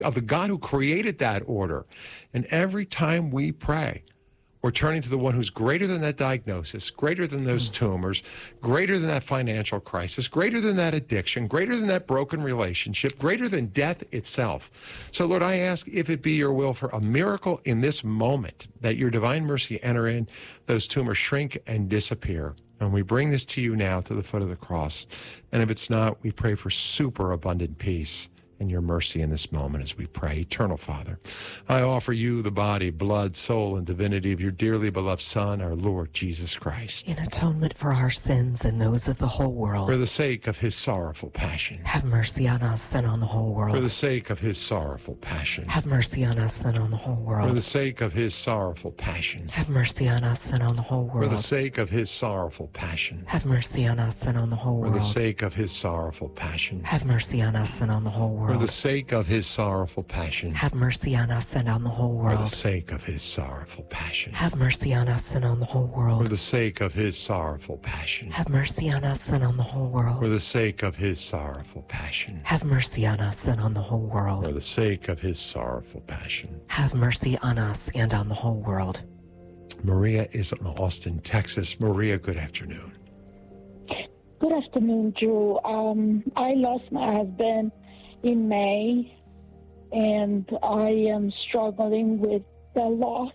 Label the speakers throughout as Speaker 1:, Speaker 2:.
Speaker 1: of the God who created that order. And every time we pray, we're turning to the one who's greater than that diagnosis, greater than those tumors, greater than that financial crisis, greater than that addiction, greater than that broken relationship, greater than death itself. So, Lord, I ask if it be your will for a miracle in this moment, that your divine mercy enter in, those tumors shrink and disappear. And we bring this to you now to the foot of the cross. And if it's not, we pray for super abundant peace and your mercy in this moment as we pray. Eternal Father, I offer you the body, blood, soul, and divinity of your dearly beloved Son, our Lord Jesus Christ.
Speaker 2: In atonement for our sins and those of the whole world.
Speaker 1: For the sake of his sorrowful passion.
Speaker 2: Have mercy on us and on the whole world.
Speaker 1: For the sake of his sorrowful passion.
Speaker 2: Have mercy on us and on the whole world.
Speaker 1: For the sake of his sorrowful passion.
Speaker 2: Have mercy on us and on the whole world.
Speaker 1: For the sake of his sorrowful passion.
Speaker 2: Have mercy on us and on the whole world.
Speaker 1: For the sake of his sorrowful passion.
Speaker 2: Have mercy on us and on the whole world.
Speaker 1: For the sake of his sorrowful passion.
Speaker 2: Have mercy on us and on the whole world.
Speaker 1: For the sake of his sorrowful passion.
Speaker 2: Have mercy on us and on the whole world.
Speaker 1: For the sake of his sorrowful passion.
Speaker 2: Have mercy on us and on the whole world.
Speaker 1: For the sake of his sorrowful passion.
Speaker 2: Have mercy on us and on the whole world.
Speaker 1: For the sake of his sorrowful passion.
Speaker 2: Have mercy on us and on the whole world.
Speaker 1: Maria is in Austin, Texas. Maria, good afternoon.
Speaker 3: Good afternoon, Drew. I lost my husband in May, and I am struggling with the loss.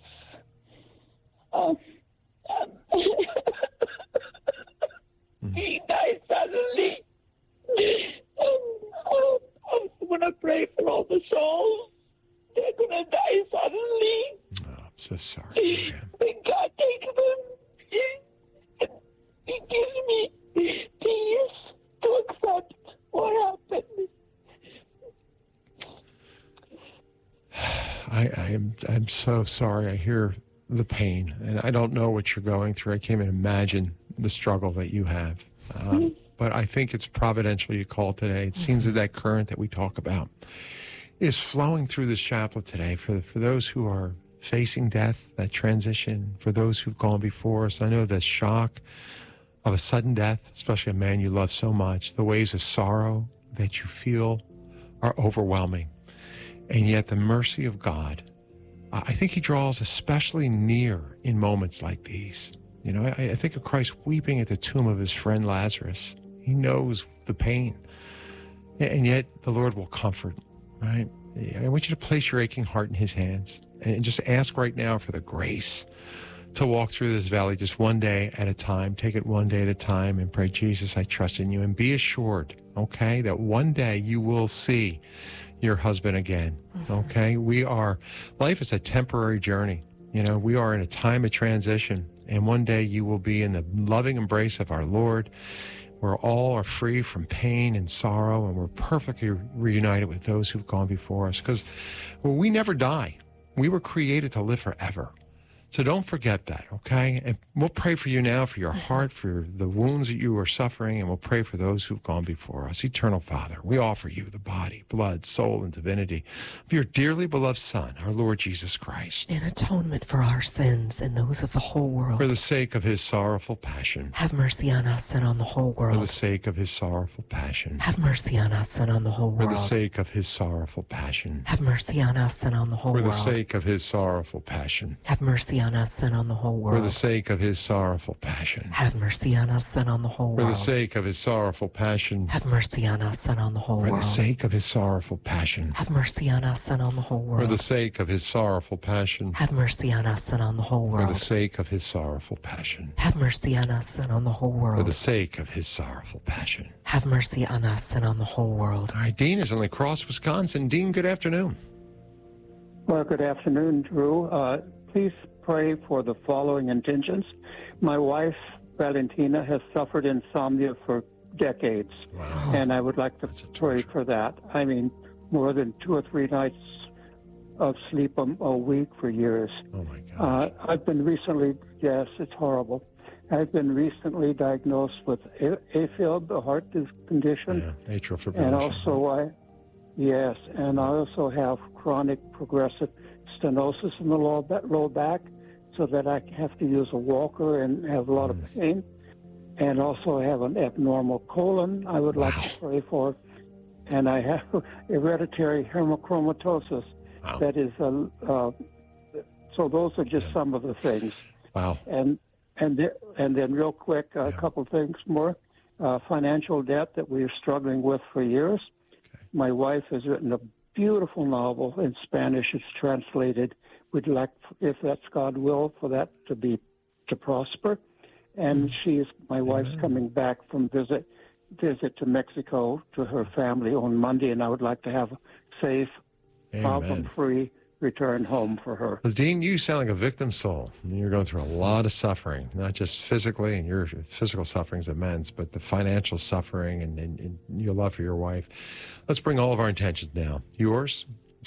Speaker 3: He died suddenly. I'm going to pray for all the souls. They're going to die suddenly.
Speaker 1: Oh, I'm so sorry, Maria.
Speaker 3: And God takes them. He gives me peace to accept what happened.
Speaker 1: I'm so sorry. I hear the pain, and I don't know what you're going through. I can't even imagine the struggle that you have. But I think it's providential you called today. It seems that that current that we talk about is flowing through this chapel today for those who are facing death, that transition, for those who've gone before us. I know the shock of a sudden death, especially a man you love so much, the waves of sorrow that you feel are overwhelming. And yet the mercy of God, I think he draws especially near in moments like these. You know, I think of Christ weeping at the tomb of his friend Lazarus. He knows the pain. And yet the Lord will comfort, right? I want you to place your aching heart in his hands and just ask right now for the grace to walk through this valley just one day at a time. Take it one day at a time and pray, Jesus, I trust in you. And be assured, okay, that one day you will see your husband again, okay? Life is a temporary journey. You know, we are in a time of transition, and one day you will be in the loving embrace of our Lord, where all are free from pain and sorrow, and we're perfectly reunited with those who've gone before us, because we never die. We were created to live forever. So don't forget that, okay? And we'll pray for you now, for your heart, for the wounds that you are suffering, and we'll pray for those who've gone before us. Eternal Father, we offer you the body, blood, soul, and divinity of your dearly beloved Son, our Lord Jesus Christ.
Speaker 2: In atonement for our sins and those of the whole world.
Speaker 1: For the sake of his sorrowful passion.
Speaker 2: Have mercy on us and on the whole world.
Speaker 1: For the sake of his sorrowful passion.
Speaker 2: Have mercy on us and on the whole world.
Speaker 1: For the sake of his sorrowful passion.
Speaker 2: Have mercy on us and on the whole
Speaker 1: world.
Speaker 2: world.
Speaker 1: For the sake of his sorrowful passion.
Speaker 2: Have mercy on us and on the whole world.
Speaker 1: For the sake of his sorrowful passion.
Speaker 2: Have mercy on us and on the whole world.
Speaker 1: For the sake of his sorrowful passion.
Speaker 2: Have mercy on us and on the whole world.
Speaker 1: For the sake of his sorrowful passion.
Speaker 2: Have mercy on us and on the whole world.
Speaker 1: For the sake of his sorrowful passion.
Speaker 2: Have mercy on us and on the whole world.
Speaker 1: For the sake of his sorrowful passion.
Speaker 2: Have mercy on us and on the whole world.
Speaker 1: For the sake of his sorrowful passion.
Speaker 2: Have mercy on us and on the whole world.
Speaker 1: All right, Dean is in La Crosse, Wisconsin. Dean, good afternoon.
Speaker 4: Well, good afternoon, Drew. Please pray for the following intentions. My wife, Valentina, has suffered insomnia for decades, and I would like to pray for that. I mean, more than 2 or 3 nights of sleep a week for years.
Speaker 1: Oh, my God.
Speaker 4: I've been recently, yes, it's horrible. I've been recently diagnosed with AFib, a heart condition.
Speaker 1: Yeah, atrial fibrillation.
Speaker 4: And also, I also have chronic progressive stenosis in the low back, so that I have to use a walker and have a lot of pain. And also I have an abnormal colon I would like to pray for. and I have hereditary hemochromatosis.
Speaker 1: Wow.
Speaker 4: That is, so those are just some of the things.
Speaker 1: Wow.
Speaker 4: And then real quick, a couple things more. Financial debt that we are struggling with for years.
Speaker 1: Okay.
Speaker 4: My wife has written a beautiful novel in Spanish. It's translated. We'd like, if that's God will, for that to prosper. And my wife's coming back from visit to Mexico to her family on Monday, and I would like to have a safe, problem-free return home for her.
Speaker 1: Well, Dean, you sound like a victim soul. You're going through a lot of suffering, not just physically and your physical suffering is immense, but the financial suffering and your love for your wife. Let's bring all of our intentions now. Yours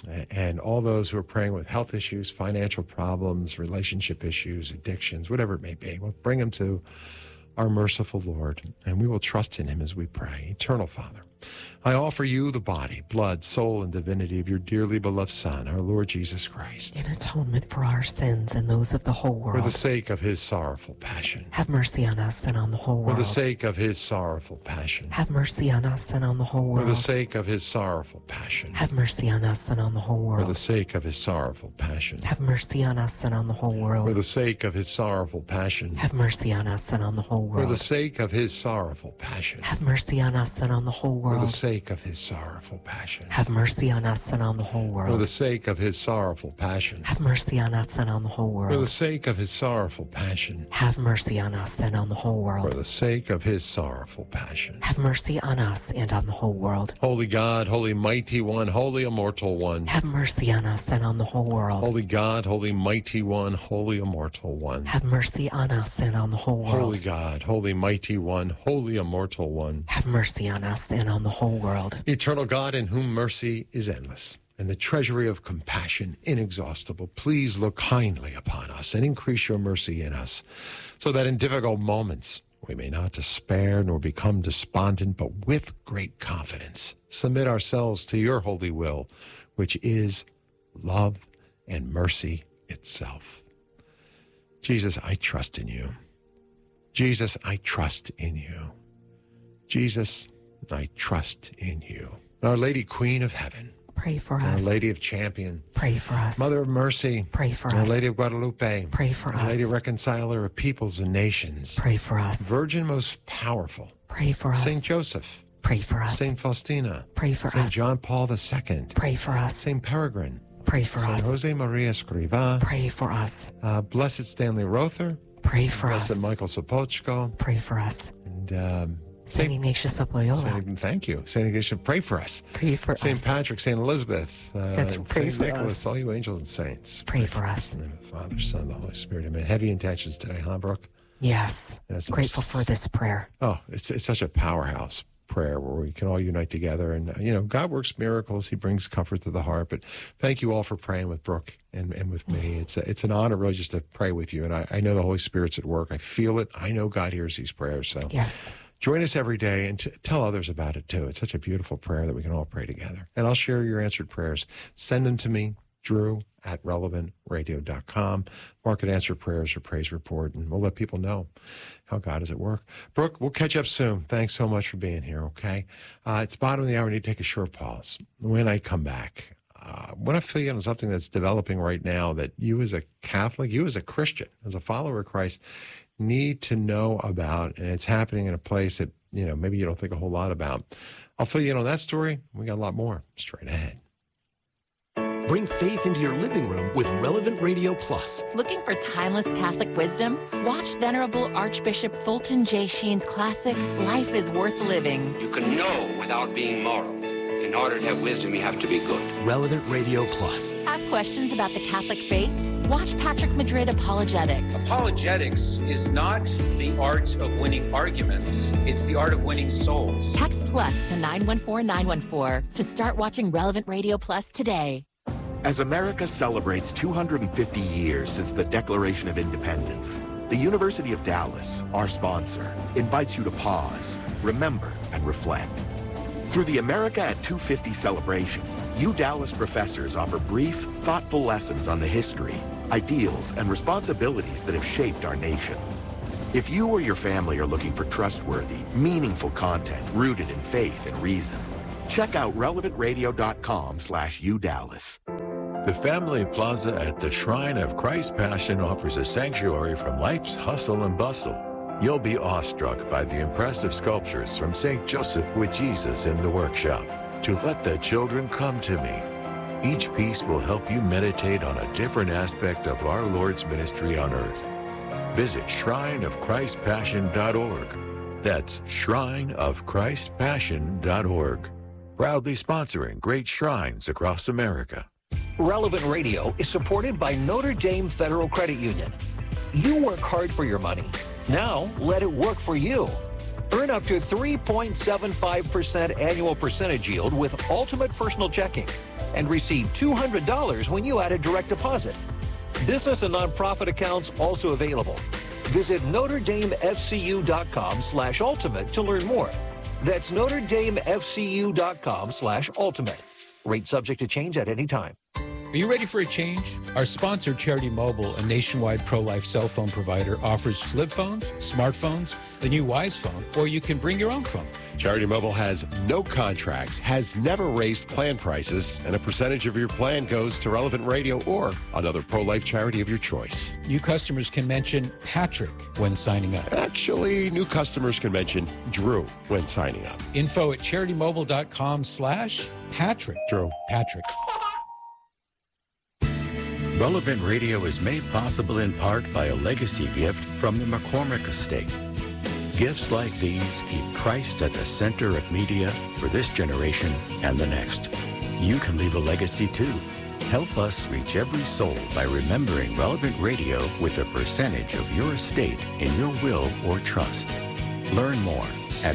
Speaker 1: and all those who are praying with health issues, financial problems, relationship issues, addictions, whatever it may be. We'll bring them to our merciful Lord, and we will trust in him as we pray. Eternal Father, I offer you the body, blood, soul, and divinity of your dearly beloved Son, our Lord Jesus Christ,
Speaker 2: in atonement for our sins and those of the whole world.
Speaker 1: for the sake of his sorrowful passion.
Speaker 2: Have mercy on us and on the whole
Speaker 1: For
Speaker 2: world.
Speaker 1: the sake of his sorrowful passion.
Speaker 2: Have mercy on us and on the whole
Speaker 1: For the
Speaker 2: world.
Speaker 1: sake of his sorrowful passion.
Speaker 2: Have mercy on us and on the whole
Speaker 1: For the
Speaker 2: world.
Speaker 1: sake of his sorrowful passion.
Speaker 2: Have mercy on us and on the whole
Speaker 1: For
Speaker 2: world.
Speaker 1: the sake of his sorrowful passion.
Speaker 2: Have mercy on us and on the whole
Speaker 1: For the
Speaker 2: world.
Speaker 1: sake of his sorrowful passion.
Speaker 2: Have mercy on us and on the whole
Speaker 1: For the
Speaker 2: world.
Speaker 1: sake of his sorrowful passion.
Speaker 2: Have mercy on us and on the whole
Speaker 1: For the
Speaker 2: world.
Speaker 1: sake of his sorrowful passion.
Speaker 2: Have mercy on us and on the whole
Speaker 1: For the
Speaker 2: world.
Speaker 1: sake of his sorrowful passion.
Speaker 2: Have mercy on us and on the whole
Speaker 1: For
Speaker 2: world.
Speaker 1: the sake of his sorrowful passion.
Speaker 2: Have mercy on us and on the whole world.
Speaker 1: Holy God, holy mighty one, holy immortal one.
Speaker 2: Have mercy on us and on the whole world.
Speaker 1: Holy God, holy mighty one, holy immortal one.
Speaker 2: Have mercy on us and on the whole world.
Speaker 1: Holy God, holy mighty one, holy immortal one.
Speaker 2: Have mercy on us and on the whole world.
Speaker 1: Eternal God, in whom mercy is endless, and the treasury of compassion inexhaustible, please look kindly upon us and increase your mercy in us, so that in difficult moments we may not despair nor become despondent, but with great confidence submit ourselves to your holy will, which is love and mercy itself. Jesus, I trust in you. Jesus, I trust in you. Jesus, I trust in you. Our Lady, Queen of Heaven,
Speaker 2: Pray for
Speaker 1: Our
Speaker 2: us.
Speaker 1: Lady of Champion,
Speaker 2: Pray for us.
Speaker 1: Mother of Mercy,
Speaker 2: Pray for
Speaker 1: Our
Speaker 2: us.
Speaker 1: Lady of Guadalupe,
Speaker 2: Pray for
Speaker 1: Our Lady
Speaker 2: us.
Speaker 1: Reconciler of peoples and nations,
Speaker 2: Pray for us.
Speaker 1: Virgin most powerful,
Speaker 2: Pray for us.
Speaker 1: Saint Joseph,
Speaker 2: Pray for us.
Speaker 1: Saint Faustina,
Speaker 2: Pray for
Speaker 1: Saint
Speaker 2: us.
Speaker 1: John Paul II,
Speaker 2: Pray for us.
Speaker 1: Saint Peregrine,
Speaker 2: Pray for
Speaker 1: Saint
Speaker 2: us.
Speaker 1: Jose Maria Escriva,
Speaker 2: Pray for us.
Speaker 1: Blessed Stanley Rother,
Speaker 2: Pray for
Speaker 1: Blessed
Speaker 2: us.
Speaker 1: Michael Sopochko,
Speaker 2: Pray for us.
Speaker 1: and
Speaker 2: Saint Ignatius of Loyola.
Speaker 1: Thank you. Saint Ignatius, pray for us.
Speaker 2: Pray for
Speaker 1: Saint
Speaker 2: us.
Speaker 1: Patrick, Saint Elizabeth,
Speaker 2: That's
Speaker 1: and
Speaker 2: pray
Speaker 1: Saint
Speaker 2: for
Speaker 1: Nicholas,
Speaker 2: us.
Speaker 1: all you angels and saints.
Speaker 2: Pray for us.
Speaker 1: In the name of the Father, Son, and the Holy Spirit. Amen. Heavy intentions today, huh, Brooke?
Speaker 2: Yes.
Speaker 1: Yes,
Speaker 2: Grateful for this prayer.
Speaker 1: Oh, it's such a powerhouse prayer where we can all unite together. And, God works miracles. He brings comfort to the heart. But thank you all for praying with Brooke and with me. It's an honor really just to pray with you. And I know the Holy Spirit's at work. I feel it. I know God hears these prayers. So
Speaker 2: Yes.
Speaker 1: join us every day and tell others about it too. It's such a beautiful prayer that we can all pray together. And I'll share your answered prayers. Send them to me, drew@relevantradio.com. Mark it answer prayers or praise report, and we'll let people know how God is at work. Brooke, we'll catch up soon. Thanks so much for being here, okay? It's bottom of the hour. We need to take a short pause. When I come back, I want to fill you in on something that's developing right now that you as a Catholic, you as a Christian, as a follower of Christ, need to know about, and it's happening in a place that, maybe you don't think a whole lot about. I'll fill you in on that story. We got a lot more straight ahead.
Speaker 5: Bring faith into your living room with Relevant Radio Plus.
Speaker 6: Looking for timeless Catholic wisdom? Watch Venerable Archbishop Fulton J. Sheen's classic, Life is Worth Living.
Speaker 7: You can know without being moral. In order to have wisdom, you have to be good.
Speaker 5: Relevant Radio Plus.
Speaker 6: Have questions about the Catholic faith? Watch Patrick Madrid Apologetics.
Speaker 8: Apologetics is not the art of winning arguments. It's the art of winning souls.
Speaker 6: Text plus to 914914 to start watching Relevant Radio Plus today.
Speaker 5: As America celebrates 250 years since the Declaration of Independence, the University of Dallas, our sponsor, invites you to pause, remember, and reflect. Through the America at 250 celebration, you Dallas professors offer brief, thoughtful lessons on the history, ideals, and responsibilities that have shaped our nation. If you or your family are looking for trustworthy, meaningful content rooted in faith and reason, Check out relevantradio.com/UDallas.
Speaker 9: The Family Plaza at the Shrine of Christ Passion offers a sanctuary from life's hustle and bustle. You'll be awestruck by the impressive sculptures from St. Joseph with Jesus in the workshop. To Let the Children Come to Me. Each piece will help you meditate on a different aspect of our Lord's ministry on earth. Visit shrineofchristpassion.org. That's shrineofchristpassion.org. Proudly sponsoring great shrines across America.
Speaker 10: Relevant Radio is supported by Notre Dame Federal Credit Union. You work hard for your money. Now let it work for you. Earn up to 3.75% annual percentage yield with Ultimate Personal Checking and receive $200 when you add a direct deposit. Business and nonprofit accounts also available. Visit NotreDameFCU.com/ultimate to learn more. That's NotreDameFCU.com/ultimate. Rate subject to change at any time.
Speaker 8: Are you ready for a change? Our sponsor, Charity Mobile, a nationwide pro-life cell phone provider, offers flip phones, smartphones, the new Wise phone, or you can bring your own phone.
Speaker 11: Charity Mobile has no contracts, has never raised plan prices, and a percentage of your plan goes to Relevant Radio or another pro-life charity of your choice.
Speaker 8: New customers can mention Patrick when signing up.
Speaker 11: Actually, new customers can mention Drew when signing up.
Speaker 8: Info at CharityMobile.com/Patrick.
Speaker 11: Drew.
Speaker 8: Patrick.
Speaker 9: Relevant Radio is made possible in part by a legacy gift from the McCormick Estate. Gifts like these keep Christ at the center of media for this generation and the next. You can leave a legacy too. Help us reach every soul by remembering Relevant Radio with a percentage of your estate in your will or trust. Learn more at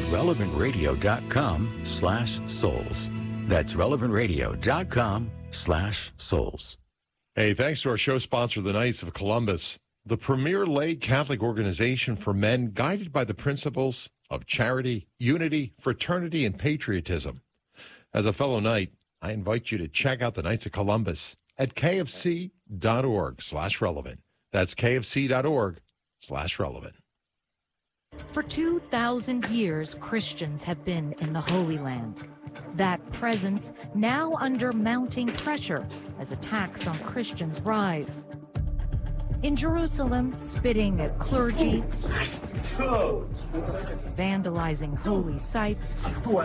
Speaker 9: relevantradio.com/souls. That's relevantradio.com/souls.
Speaker 11: Hey, thanks to our show sponsor, the Knights of Columbus, the premier lay Catholic organization for men guided by the principles of charity, unity, fraternity, and patriotism. As a fellow Knight, I invite you to check out the Knights of Columbus at kfc.org/relevant. That's kfc.org/relevant.
Speaker 12: For 2,000 years, Christians have been in the Holy Land. That presence now under mounting pressure as attacks on Christians rise. In Jerusalem, spitting at clergy, vandalizing holy sites,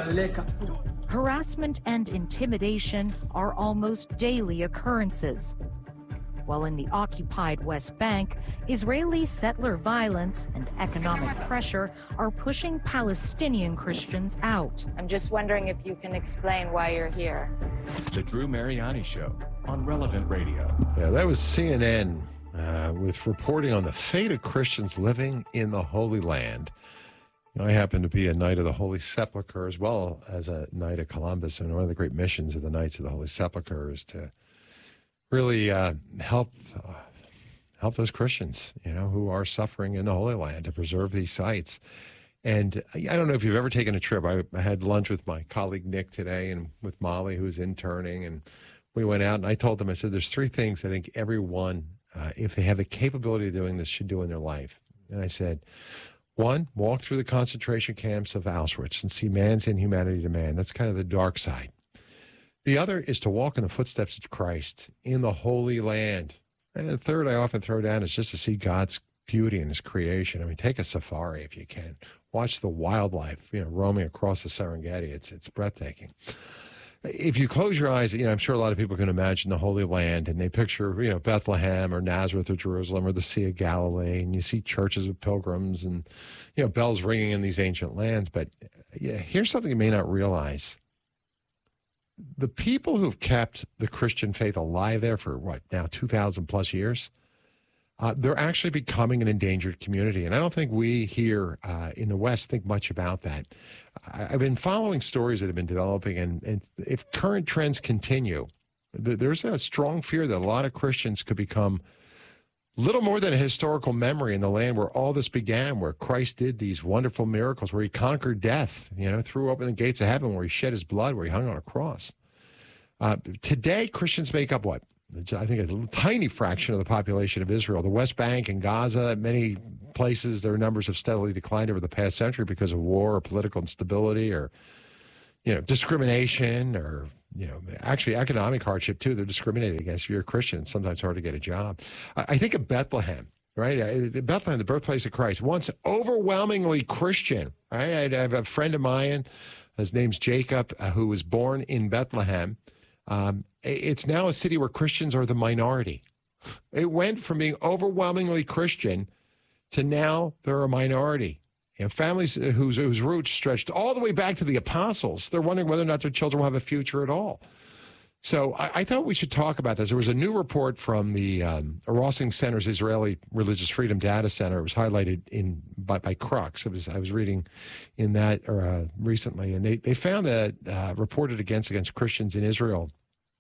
Speaker 12: harassment and intimidation are almost daily occurrences. While in the occupied West Bank, Israeli settler violence and economic pressure are pushing Palestinian Christians out.
Speaker 13: I'm just wondering if you can explain why you're here.
Speaker 14: The Drew Mariani Show on Relevant Radio.
Speaker 1: Yeah, that was CNN with reporting on the fate of Christians living in the Holy Land. You know, I happen to be a Knight of the Holy Sepulchre as well as a Knight of Columbus, and one of the great missions of the Knights of the Holy Sepulchre is to really help those Christians, you know, who are suffering in the Holy Land, to preserve these sites. And I don't know if you've ever taken a trip. I had lunch with my colleague Nick today and with Molly, who's interning, and we went out and I told them, I said, there's three things I think everyone, if they have the capability of doing this, should do in their life. And I said, one, walk through the concentration camps of Auschwitz and see man's inhumanity to man. That's kind of the dark side. The other is to walk in the footsteps of Christ in the Holy Land. And the third I often throw down is just to see God's beauty in his creation. I mean, take a safari if you can. Watch the wildlife, you know, roaming across the Serengeti. It's breathtaking. If you close your eyes, you know, I'm sure a lot of people can imagine the Holy Land, and they picture, you know, Bethlehem or Nazareth or Jerusalem or the Sea of Galilee, and you see churches of pilgrims and, you know, bells ringing in these ancient lands. But yeah, here's something you may not realize. The people who've kept the Christian faith alive there for, what, now 2,000 plus years, they're actually becoming an endangered community. And I don't think we here in the West think much about that. I've been following stories that have been developing, and if current trends continue, there's a strong fear that a lot of Christians could become little more than a historical memory in the land where all this began, where Christ did these wonderful miracles, where he conquered death, you know, threw open the gates of heaven, where he shed his blood, where he hung on a cross. Today, Christians make up what? I think a tiny fraction of the population of Israel. The West Bank and Gaza, many places, their numbers have steadily declined over the past century because of war or political instability or discrimination or, actually economic hardship too. They're discriminated against. If you're a Christian, it's sometimes hard to get a job. I think of Bethlehem, right? Bethlehem, the birthplace of Christ, once overwhelmingly Christian, right? I have a friend of mine, his name's Jacob, who was born in Bethlehem. It's now a city where Christians are the minority. It went from being overwhelmingly Christian to now they're a minority. Families whose roots stretched all the way back to the apostles, they're wondering whether or not their children will have a future at all. So I thought we should talk about this. There was a new report from the Rossing Center's Israeli Religious Freedom Data Center. It was highlighted by Crux. I was reading in that recently, and they found that reported against Christians in Israel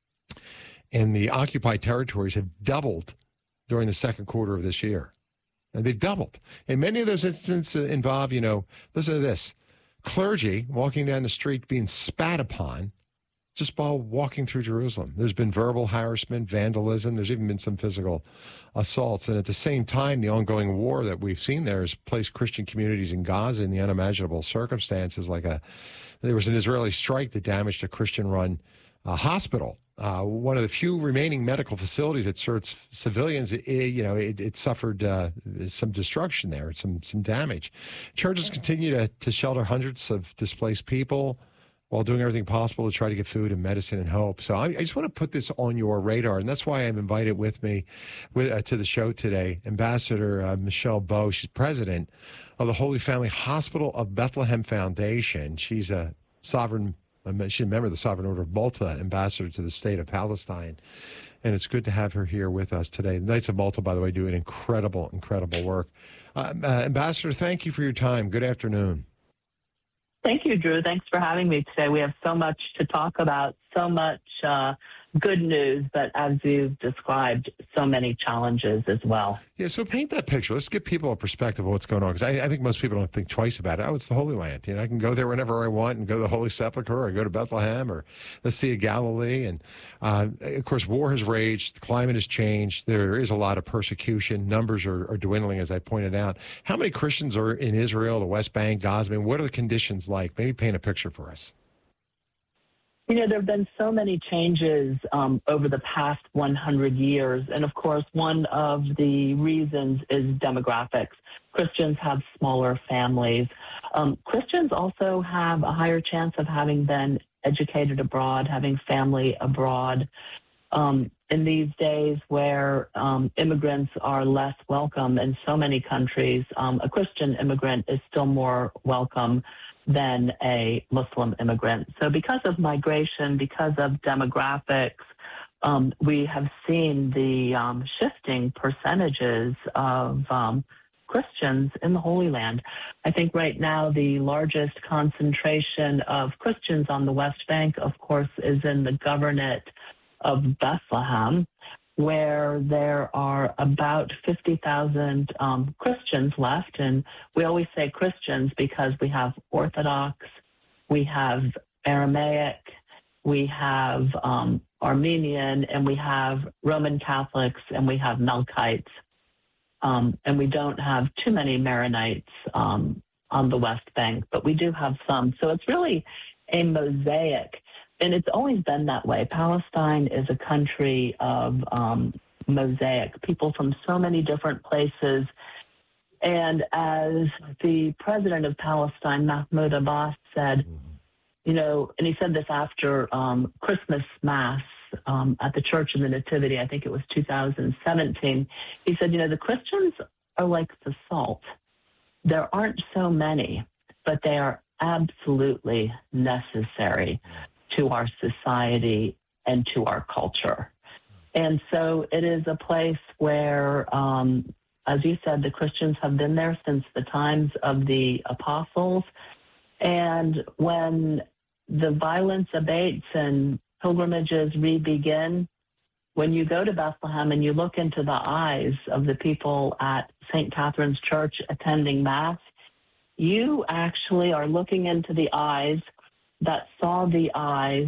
Speaker 1: and the occupied territories have doubled during the second quarter of this year. And they've doubled. And many of those instances involve, listen to this, clergy walking down the street being spat upon just while walking through Jerusalem. There's been verbal harassment, vandalism. There's even been some physical assaults. And at the same time, the ongoing war that we've seen there has placed Christian communities in Gaza in the unimaginable circumstances. There was an Israeli strike that damaged a Christian-run hospital. One of the few remaining medical facilities that serves civilians, it suffered some destruction there, some damage. Churches continue to shelter hundreds of displaced people while doing everything possible to try to get food and medicine and hope. So I just want to put this on your radar, and that's why I've invited with me to the show today Ambassador Michelle Bowe. She's president of the Holy Family Hospital of Bethlehem Foundation. She's a she's a member of the Sovereign Order of Malta, ambassador to the state of Palestine. And it's good to have her here with us today. The Knights of Malta, by the way, do an incredible, incredible work. Ambassador, thank you for your time. Good afternoon.
Speaker 15: Thank you, Drew. Thanks for having me today. We have so much to talk about, so much good news, but as you've described, so many challenges as well.
Speaker 1: Yeah, so paint that picture. Let's give people a perspective of what's going on, because I think most people don't think twice about it. Oh, it's the Holy Land. I can go there whenever I want and go to the Holy Sepulchre or go to Bethlehem or the Sea of Galilee. And, of course, war has raged. The climate has changed. There is a lot of persecution. Numbers are dwindling, as I pointed out. How many Christians are in Israel, the West Bank, Gaza? I mean, what are the conditions like? Maybe paint a picture for us.
Speaker 15: There have been so many changes over the past 100 years. And, of course, one of the reasons is demographics. Christians have smaller families. Christians also have a higher chance of having been educated abroad, having family abroad. In these days where immigrants are less welcome in so many countries, a Christian immigrant is still more welcome than a Muslim immigrant. So because of migration, because of demographics, we have seen the shifting percentages of Christians in the Holy Land. I think right now the largest concentration of Christians on the West Bank, of course, is in the governorate of Bethlehem, where there are about 50,000 Christians left. And we always say Christians because we have Orthodox, we have Aramaic, we have Armenian, and we have Roman Catholics, and we have Melkites. And we don't have too many Maronites on the West Bank, but we do have some. So it's really a mosaic. And it's always been that way. Palestine is a country of mosaic, people from so many different places. And as the president of Palestine, Mahmoud Abbas, said, and he said this after Christmas Mass at the Church of the Nativity, I think it was 2017, he said, the Christians are like the salt. There aren't so many, but they are absolutely necessary to our society and to our culture. And so it is a place where, as you said, the Christians have been there since the times of the apostles. And when the violence abates and pilgrimages re-begin, when you go to Bethlehem and you look into the eyes of the people at St. Catherine's Church attending Mass, you actually are looking into the eyes that saw the eyes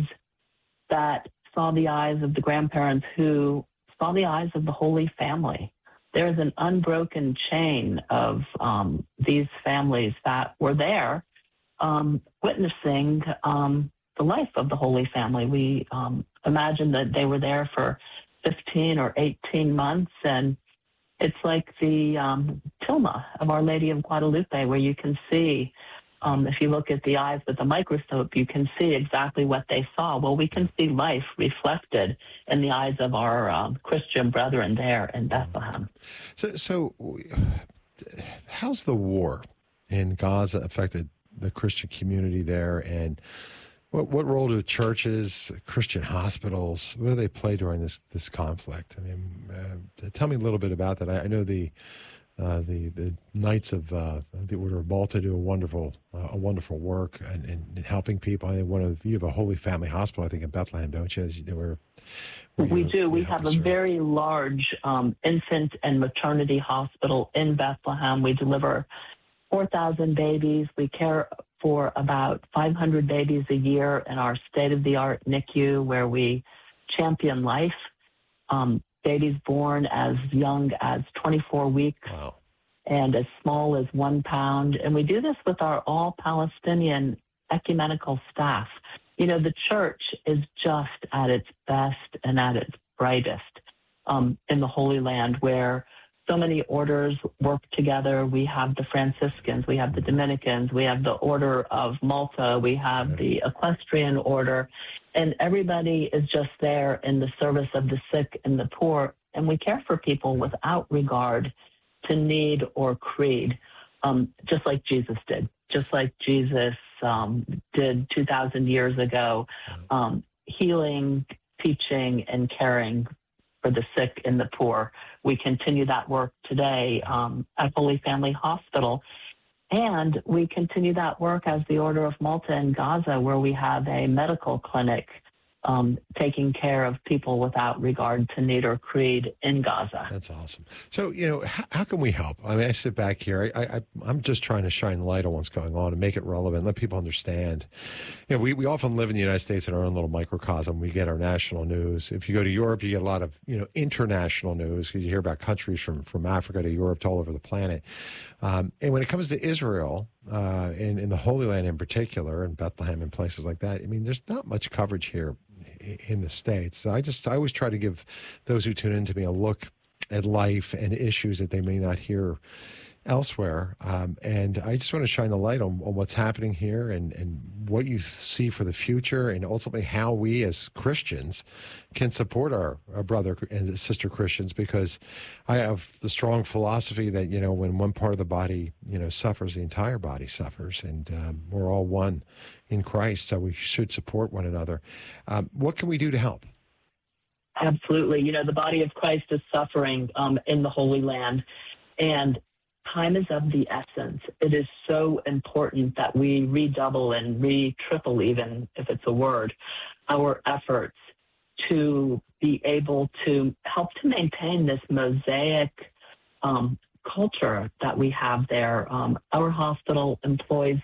Speaker 15: of the grandparents who saw the eyes of the Holy Family. There is an unbroken chain of these families that were there witnessing the life of the Holy Family. We imagine that they were there for 15 or 18 months, and it's like the tilma of Our Lady of Guadalupe, where you can see, if you look at the eyes with a microscope, you can see exactly what they saw. Well, we can see life reflected in the eyes of our Christian brethren there in Bethlehem.
Speaker 11: So how's the war in Gaza affected the Christian community there, and what role do churches, Christian hospitals, what do they play during this conflict? I mean, tell me a little bit about that. I know the Knights of the Order of Malta do a wonderful work in helping people. I think you have a Holy Family Hospital, I think, in Bethlehem, don't you?
Speaker 15: We do. We have a very large infant and maternity hospital in Bethlehem. We deliver 4,000 babies. We care for about 500 babies a year in our state-of-the-art NICU, where we champion life. Babies born as young as 24 weeks and as small as 1 pound. And we do this with our all-Palestinian ecumenical staff. You know, the church is just at its best and at its brightest in the Holy Land, where so many orders work together. We have the Franciscans, we have the Dominicans, we have the Order of Malta, we have the Equestrian Order, and everybody is just there in the service of the sick and the poor. And we care for people without regard to need or creed, just like Jesus did, just like Jesus did 2,000 years ago, healing, teaching, and caring for the sick and the poor. We continue that work today at Holy Family Hospital. And we continue that work as the Order of Malta in Gaza, where we have a medical clinic taking care of people without regard to need or creed in Gaza.
Speaker 11: That's awesome. So, you know, how can we help? I mean, I sit back here. I'm just trying to shine light on what's going on and make it relevant, let people understand. You know, we often live in the United States in our own little microcosm. We get our national news. If you go to Europe, you get a lot of, international news, because you hear about countries from Africa to Europe to all over the planet. And when it comes to Israel, in the Holy Land in particular, and Bethlehem and places like that, I mean, there's not much coverage here in the States. So I always try to give those who tune in to me a look at life and issues that they may not hear elsewhere. And I just want to shine the light on what's happening here and what you see for the future, and ultimately how we as Christians can support our brother and sister Christians, because I have the strong philosophy that, when one part of the body, suffers, the entire body suffers, and we're all one in Christ, so we should support one another. What can we do to help?
Speaker 15: Absolutely. The body of Christ is suffering in the Holy Land, and time is of the essence. It is so important that we redouble and triple, even if it's a word, our efforts to be able to help to maintain this mosaic culture that we have there. Our hospital employs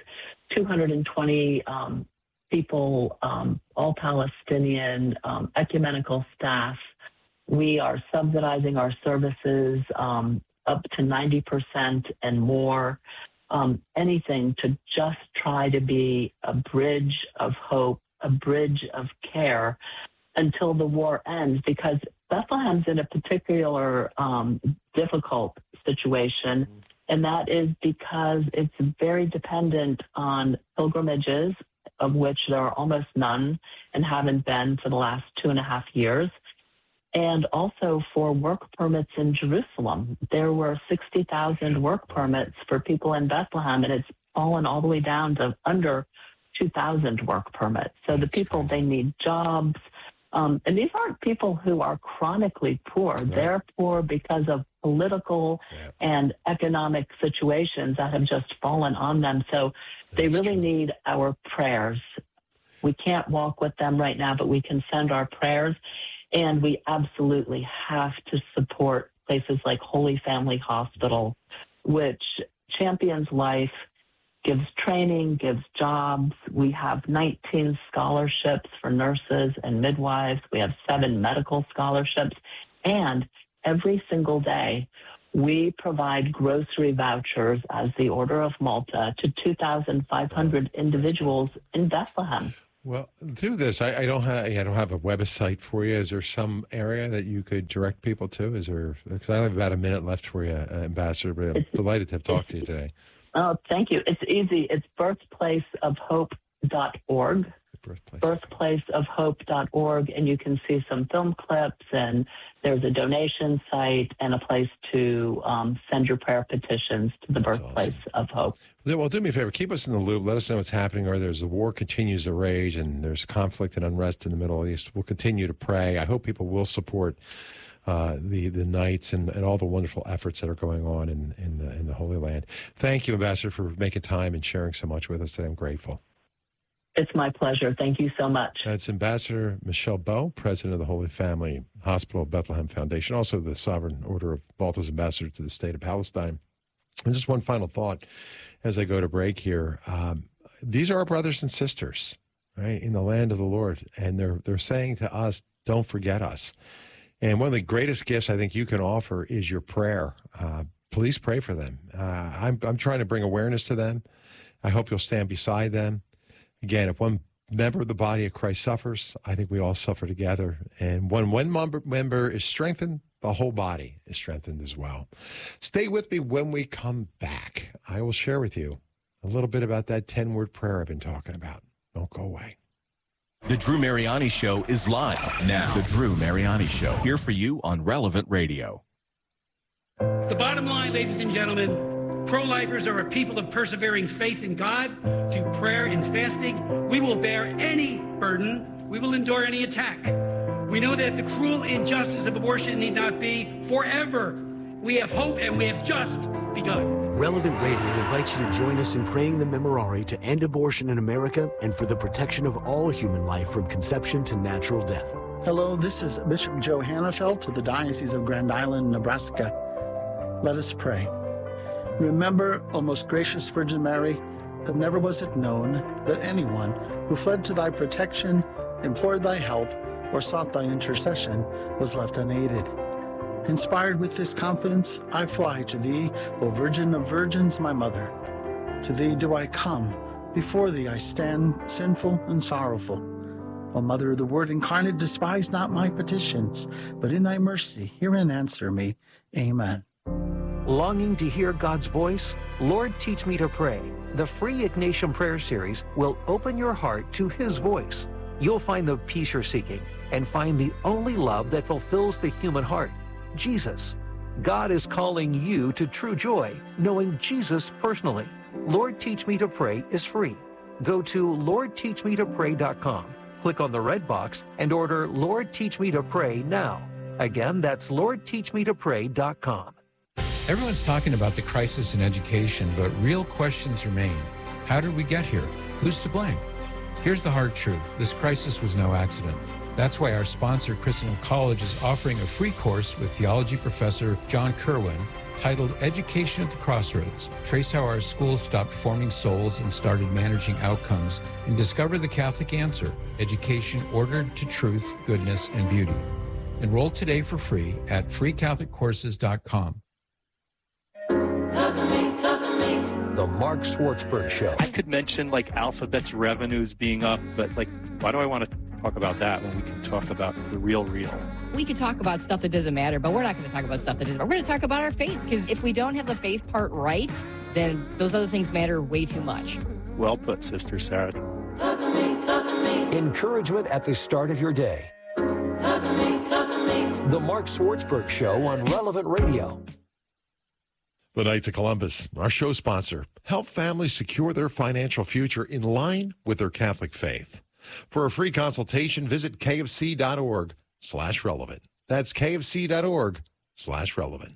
Speaker 15: 220 people, all Palestinian, ecumenical staff. We are subsidizing our services up to 90% and more, anything to just try to be a bridge of hope, a bridge of care until the war ends, because Bethlehem's in a particular difficult situation, and that is because it's very dependent on pilgrimages, of which there are almost none and haven't been for the last 2.5 years. And also for work permits in Jerusalem. There were 60,000 work permits for people in Bethlehem, and it's fallen all the way down to under 2,000 work permits. So the people, they need jobs. And these aren't people who are chronically poor. Right. They're poor because of political and economic situations that have just fallen on them. So they really need our prayers. We can't walk with them right now, but we can send our prayers. And we absolutely have to support places like Holy Family Hospital, which champions life, gives training, gives jobs. We have 19 scholarships for nurses and midwives. We have 7 medical scholarships. And every single day, we provide grocery vouchers as the Order of Malta to 2,500 individuals in Bethlehem.
Speaker 1: Well, do this. I don't have a website for you. Is there some area that you could direct people to? Is there? Because I have about a minute left for you, Ambassador. But I'm delighted to have talked to you today.
Speaker 15: Oh, thank you. It's easy. It's birthplaceofhope.org. Birthplaceofhope.org, and you can see some film clips, and there's a donation site and a place to send your prayer petitions to the Birthplace of Hope.
Speaker 1: Well, do me a favor. Keep us in the loop. Let us know what's happening, or the war continues to rage and there's conflict and unrest in the Middle East. We'll continue to pray. I hope people will support the Knights and all the wonderful efforts that are going on in the Holy Land. Thank you, Ambassador, for making time and sharing so much with us today. I'm grateful.
Speaker 15: It's my pleasure. Thank you so much.
Speaker 1: That's Ambassador Michelle Bowe, President of the Holy Family Hospital Bethlehem Foundation, also the Sovereign Order of Malta's Ambassador to the State of Palestine. And just one final thought as I go to break here. These are our brothers and sisters, right, in the land of the Lord. And they're saying to us, don't forget us. And one of the greatest gifts I think you can offer is your prayer. Please pray for them. I'm trying to bring awareness to them. I hope you'll stand beside them. Again, if one member of the body of Christ suffers, I think we all suffer together. And when one member is strengthened, the whole body is strengthened as well. Stay with me when we come back. I will share with you a little bit about that 10-word prayer I've been talking about. Don't go away.
Speaker 14: The Drew Mariani Show is live now. The Drew Mariani Show, here for you on Relevant Radio.
Speaker 16: The bottom line, ladies and gentlemen, pro-lifers are a people of persevering faith in God, through prayer and fasting. We will bear any burden. We will endure any attack. We know that the cruel injustice of abortion need not be forever. We have hope, and we have just begun.
Speaker 17: Relevant Radio invites you to join us in praying the Memorare to end abortion in America and for the protection of all human life from conception to natural death.
Speaker 18: Hello, this is Bishop Joe Hannafelt of the Diocese of Grand Island, Nebraska. Let us pray. Remember, O most gracious Virgin Mary, that never was it known that anyone who fled to thy protection, implored thy help, or sought thy intercession was left unaided. Inspired with this confidence, I fly to thee, O Virgin of Virgins, my mother. To thee do I come, before thee I stand, sinful and sorrowful. O Mother of the Word incarnate, despise not my petitions, but in thy mercy hear and answer me. Amen.
Speaker 10: Longing to hear God's voice? Lord, Teach Me to Pray. The free Ignatian Prayer Series will open your heart to His voice. You'll find the peace you're seeking and find the only love that fulfills the human heart, Jesus. God is calling you to true joy, knowing Jesus personally. Lord, Teach Me to Pray is free. Go to LordTeachMeToPray.com, click on the red box, and order Lord, Teach Me to Pray now. Again, that's LordTeachMeToPray.com.
Speaker 8: Everyone's talking about the crisis in education, but real questions remain. How did we get here? Who's to blame? Here's the hard truth. This crisis was no accident. That's why our sponsor, Christendom College, is offering a free course with theology professor John Kerwin titled Education at the Crossroads. Trace how our schools stopped forming souls and started managing outcomes, and discover the Catholic answer, education ordered to truth, goodness, and beauty. Enroll today for free at freecatholiccourses.com.
Speaker 10: The Mark Schwartzberg Show.
Speaker 19: I could mention like Alphabet's revenues being up, but like, why do I want to talk about that when we can talk about the real?
Speaker 20: We could talk about stuff that doesn't matter, but we're not going to talk about stuff that doesn't matter. We're going to talk about our faith, because if we don't have the faith part right, then those other things matter way too much.
Speaker 19: Well put, Sister Sarah.
Speaker 10: Encouragement at the start of your day. The Mark Schwartzberg Show on Relevant Radio.
Speaker 11: The Knights of Columbus, our show sponsor, help families secure their financial future in line with their Catholic faith. For a free consultation, visit kfc.org/relevant. That's kfc.org/relevant.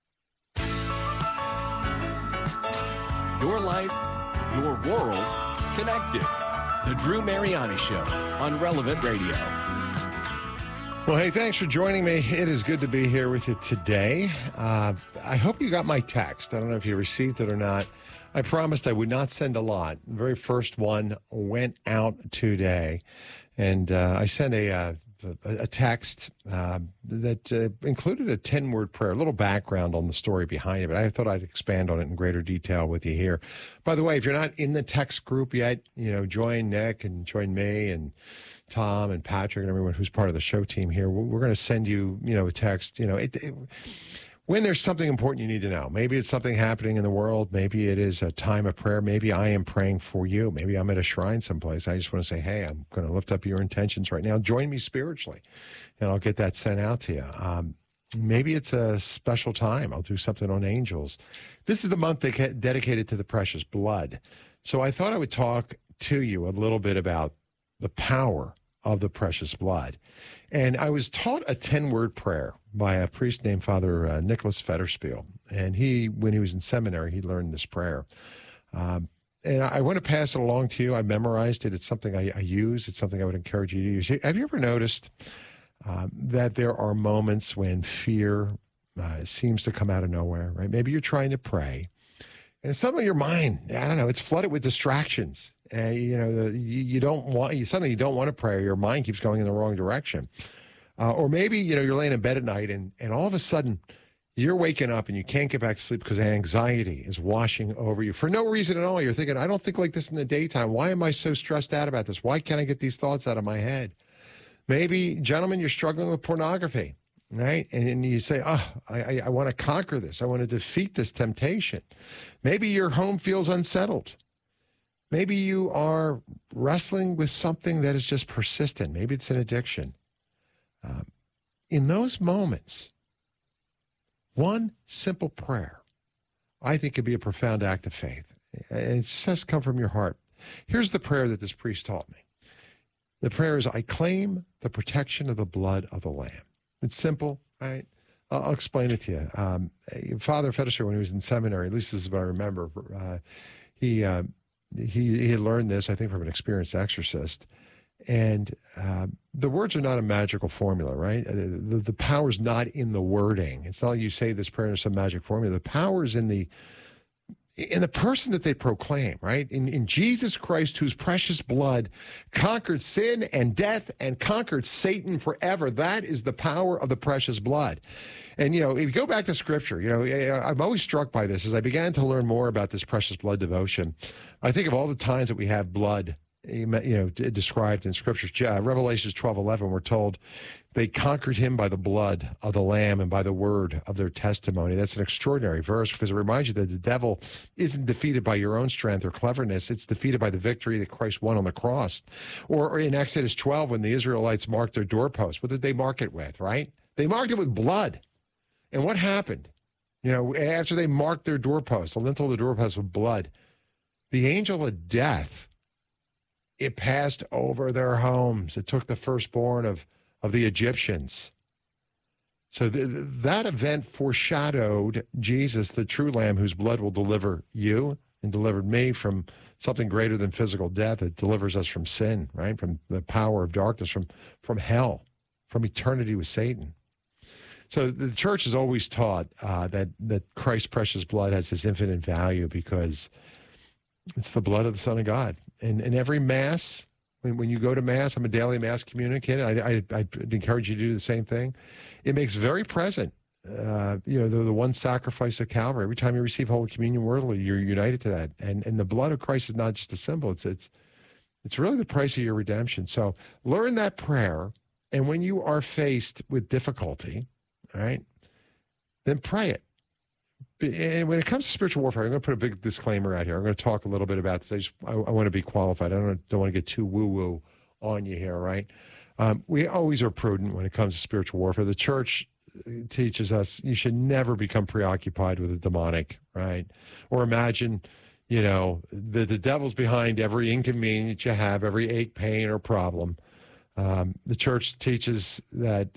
Speaker 14: Your life, your world, connected. The Drew Mariani Show on Relevant Radio.
Speaker 1: Well, hey, thanks for joining me. It is good to be here with you today. I hope you got my text. I don't know if you received it or not. I promised I would not send a lot. The very first one went out today. And I sent a a text that included a 10-word prayer, a little background on the story behind it, but I thought I'd expand on it in greater detail with you here. By the way, if you're not in the text group yet, join Nick and join me and Tom and Patrick and everyone who's part of the show team here. We're going to send you, a text, when there's something important you need to know. Maybe it's something happening in the world. Maybe it is a time of prayer. Maybe I am praying for you. Maybe I'm at a shrine someplace. I just want to say, hey, I'm going to lift up your intentions right now. Join me spiritually, and I'll get that sent out to you. Maybe it's a special time. I'll do something on angels. This is the month dedicated to the precious blood. So I thought I would talk to you a little bit about the power of the precious blood. And I was taught a 10-word prayer by a priest named Father Nicholas Federspiel. And when he was in seminary, he learned this prayer. And I want to pass it along to you. I memorized it. It's something I use. It's something I would encourage you to use. Have you ever noticed that there are moments when fear seems to come out of nowhere, right? Maybe you're trying to pray, and suddenly your mind, it's flooded with distractions. You don't want to pray. Your mind keeps going in the wrong direction. Or maybe, you're laying in bed at night and all of a sudden you're waking up and you can't get back to sleep because anxiety is washing over you for no reason at all. You're thinking, I don't think like this in the daytime. Why am I so stressed out about this? Why can't I get these thoughts out of my head? Maybe, gentlemen, you're struggling with pornography, right? And you say, I want to conquer this. I want to defeat this temptation. Maybe your home feels unsettled. Maybe you are wrestling with something that is just persistent. Maybe it's an addiction. In those moments, one simple prayer, I think, could be a profound act of faith. And it just has to come from your heart. Here's the prayer that this priest taught me. The prayer is, I claim the protection of the blood of the Lamb. It's simple, right? I'll explain it to you. Father Federspiel, when he was in seminary, at least this is what I remember, he had learned this, I think, from an experienced exorcist. And the words are not a magical formula, right? The power is not in the wording. It's not like you say this prayer in some magic formula. The power is in the person that they proclaim, right? In Jesus Christ, whose precious blood conquered sin and death and conquered Satan forever. That is the power of the precious blood. And, if you go back to Scripture, I'm always struck by this. As I began to learn more about this precious blood devotion, I think of all the times that we have blood, described in Scripture. Revelations 12:11, we're told they conquered him by the blood of the Lamb and by the word of their testimony. That's an extraordinary verse because it reminds you that the devil isn't defeated by your own strength or cleverness. It's defeated by the victory that Christ won on the cross. Or in Exodus 12, when the Israelites marked their doorposts, what did they mark it with, right? They marked it with blood. And what happened? After they marked their doorposts, the lintel of the doorpost with blood, the angel of death, it passed over their homes. It took the firstborn of the Egyptians. So that event foreshadowed Jesus, the true Lamb, whose blood will deliver you and delivered me from something greater than physical death. It delivers us from sin, right? From the power of darkness, from hell, from eternity with Satan. So the church has always taught that Christ's precious blood has this infinite value because it's the blood of the Son of God. And in every Mass, when you go to Mass, I'm a daily Mass communicator. I'd encourage you to do the same thing. It makes very present, the one sacrifice of Calvary. Every time you receive Holy Communion worthily, you're united to that. And the blood of Christ is not just a symbol. It's really the price of your redemption. So learn that prayer. And when you are faced with difficulty, all right, then pray it. And when it comes to spiritual warfare, I'm going to put a big disclaimer out here. I'm going to talk a little bit about this. I want to be qualified. I don't want to get too woo-woo on you here, right? We always are prudent when it comes to spiritual warfare. The church teaches us you should never become preoccupied with the demonic, right? Or imagine, the devil's behind every inconvenience you have, every ache, pain, or problem. The church teaches that,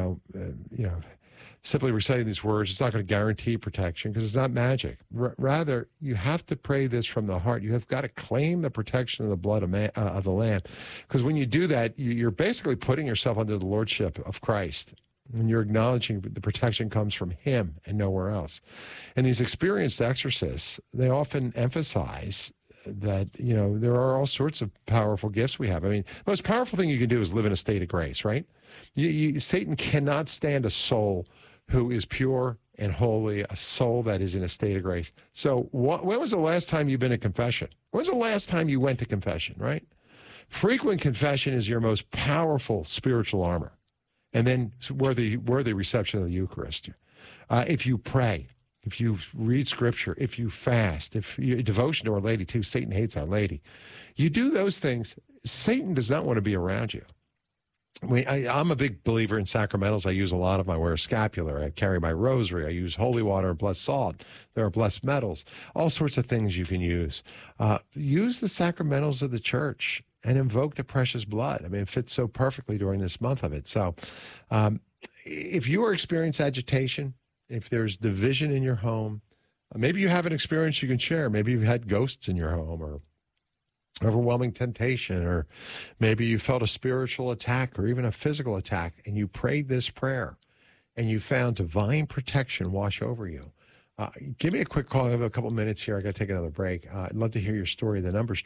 Speaker 1: simply reciting these words, it's not going to guarantee protection because it's not magic. Rather, you have to pray this from the heart. You have got to claim the protection of the blood of the Lamb. Because when you do that, you're basically putting yourself under the lordship of Christ. And you're acknowledging the protection comes from him and nowhere else. And these experienced exorcists, they often emphasize that, there are all sorts of powerful gifts we have. I mean, the most powerful thing you can do is live in a state of grace, right? Satan cannot stand a soul who is pure and holy, a soul that is in a state of grace. So when was the last time you've been to confession? When was the last time you went to confession, right? Frequent confession is your most powerful spiritual armor. And then worthy reception of the Eucharist. If you pray, if you read Scripture, if you fast, if you devotion to Our Lady too, Satan hates Our Lady. You do those things, Satan does not want to be around you. I'm a big believer in sacramentals. I use a lot of them. I wear a scapular. I carry my rosary. I use holy water and blessed salt. There are blessed metals. All sorts of things you can use. Use the sacramentals of the church and invoke the precious blood. I mean, it fits so perfectly during this month of it. So if you are experiencing agitation, if there's division in your home, maybe you have an experience you can share. Maybe you've had ghosts in your home or overwhelming temptation, or maybe you felt a spiritual attack or even a physical attack, and you prayed this prayer and you found divine protection wash over you. Give me a quick call. I have a couple minutes here. I got to take another break. I'd love to hear your story. The number's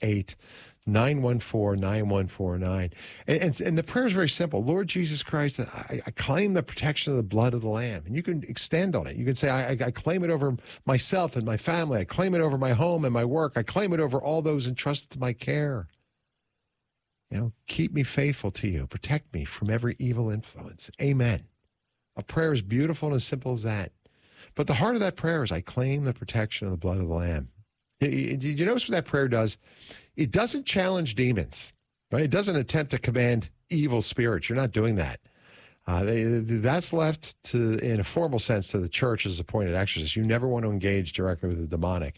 Speaker 1: 888-914-9149. And the prayer is very simple. Lord Jesus Christ, I claim the protection of the blood of the Lamb. And you can extend on it. You can say, I claim it over myself and my family. I claim it over my home and my work. I claim it over all those entrusted to my care. Keep me faithful to you. Protect me from every evil influence. Amen. A prayer is beautiful and as simple as that. But the heart of that prayer is, I claim the protection of the blood of the Lamb. Did you notice what that prayer does? It doesn't challenge demons, right? It doesn't attempt to command evil spirits. You're not doing that. That's left in a formal sense to the church as appointed exorcists. You never want to engage directly with the demonic.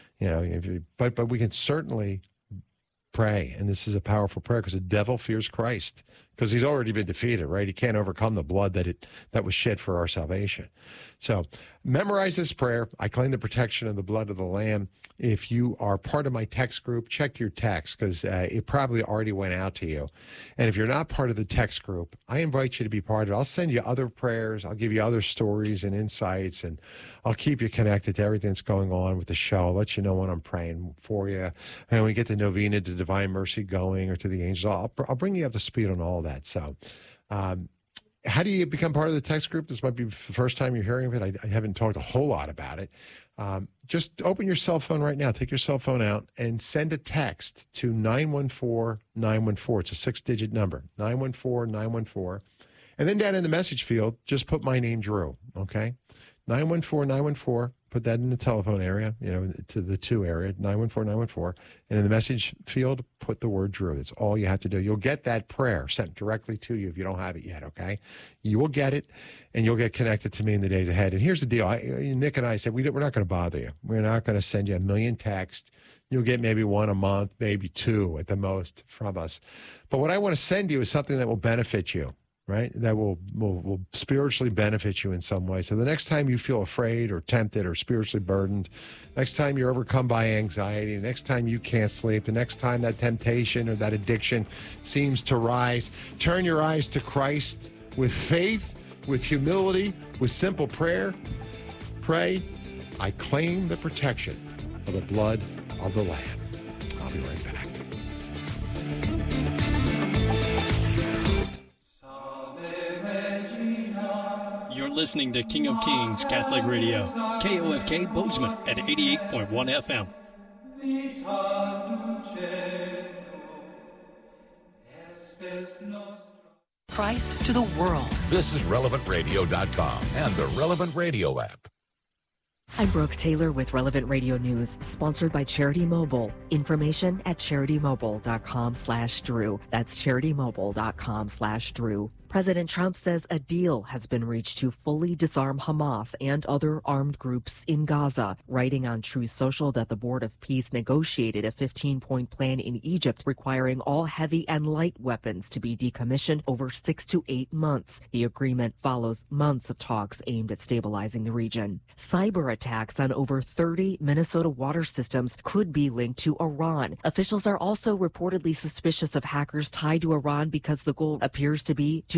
Speaker 1: But we can certainly pray, and this is a powerful prayer because the devil fears Christ because he's already been defeated, right? He can't overcome the blood that was shed for our salvation. So memorize this prayer. I claim the protection of the blood of the Lamb. If you are part of my text group, check your text because it probably already went out to you. And if you're not part of the text group, I invite you to be part of it. I'll send you other prayers. I'll give you other stories and insights, and I'll keep you connected to everything that's going on with the show. I'll let you know when I'm praying for you. And when we get the novena to Divine Mercy going or to the angels, I'll bring you up to speed on all that. So how do you become part of the text group? This might be the first time you're hearing of it. I haven't talked a whole lot about it. Just open your cell phone right now. Take your cell phone out and send a text to 914-914. It's a 6-digit number, 914-914. And then down in the message field, just put my name, Drew, okay? 914-914. Put that in the telephone area, to the 2 area, 914-914. And in the message field, put the word Drew. That's all you have to do. You'll get that prayer sent directly to you if you don't have it yet, okay? You will get it, and you'll get connected to me in the days ahead. And here's the deal. Nick and I said, we're not going to bother you. We're not going to send you a million texts. You'll get maybe 1 a month, maybe 2 at the most from us. But what I want to send you is something that will benefit you. Right? That will spiritually benefit you in some way. So the next time you feel afraid or tempted or spiritually burdened, next time you're overcome by anxiety, the next time you can't sleep, the next time that temptation or that addiction seems to rise, turn your eyes to Christ with faith, with humility, with simple prayer. Pray, I claim the protection of the blood of the Lamb. I'll be right back.
Speaker 21: You're listening to King of Kings Catholic Radio, KOFK Bozeman at 88.1 FM.
Speaker 22: Christ to the world.
Speaker 23: This is RelevantRadio.com and the Relevant Radio app.
Speaker 2: I'm Brooke Taylor with Relevant Radio News, sponsored by Charity Mobile. Information at CharityMobile.com/Drew. That's CharityMobile.com/Drew. President Trump says a deal has been reached to fully disarm Hamas and other armed groups in Gaza, writing on Truth Social that the Board of Peace negotiated a 15-point plan in Egypt requiring all heavy and light weapons to be decommissioned over 6 to 8 months. The agreement follows months of talks aimed at stabilizing the region. Cyber attacks on over 30 Minnesota water systems could be linked to Iran. Officials are also reportedly suspicious of hackers tied to Iran because the goal appears to be to